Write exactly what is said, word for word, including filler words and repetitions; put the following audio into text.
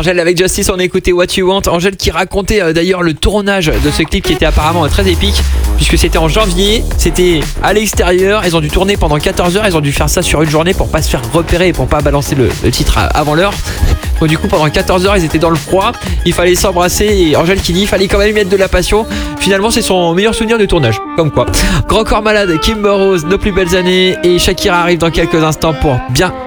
Angèle avec Justice, on a écouté What You Want. Angèle qui racontait euh, d'ailleurs le tournage de ce clip qui était apparemment euh, très épique, puisque c'était en janvier, c'était à l'extérieur, ils ont dû tourner pendant quatorze heures, ils ont dû faire ça sur une journée pour pas se faire repérer et pour pas balancer le, le titre à- avant l'heure. Donc du coup pendant quatorze heures ils étaient dans le froid, il fallait s'embrasser et Angèle qui dit il fallait quand même y mettre de la passion. Finalement c'est son meilleur souvenir de tournage, comme quoi. Grand Corps Malade, Kim Burrows, Nos plus belles années et Shakira arrive dans quelques instants pour bien